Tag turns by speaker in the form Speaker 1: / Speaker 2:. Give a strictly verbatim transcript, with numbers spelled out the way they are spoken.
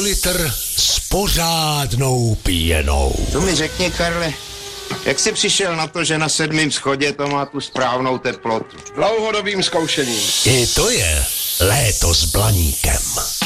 Speaker 1: litr s pořádnou pěnou.
Speaker 2: To mi řekni, Karle, jak jsi přišel na to, že na sedmém schodě to má tu správnou teplotu?
Speaker 3: Dlouhodobým zkoušením.
Speaker 1: I to je léto s Blaníkem.